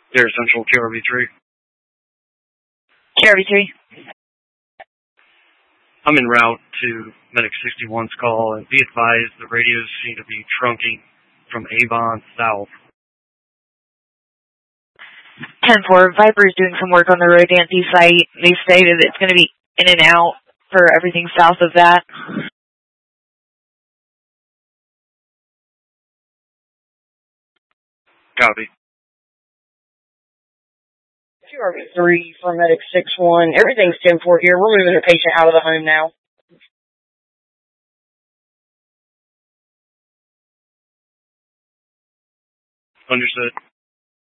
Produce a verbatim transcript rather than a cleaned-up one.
Air Central, K R V three. K R V three. I'm en route to Medic sixty-one's call, and be advised the radios seem to be trunking from Avon south. ten four, Viper's doing some work on the Rodanthe site. They stated it's going to be in and out for everything south of that. Copy. K R V three for Medic six one. Everything's ten four here. We're moving the patient out of the home now. Understood.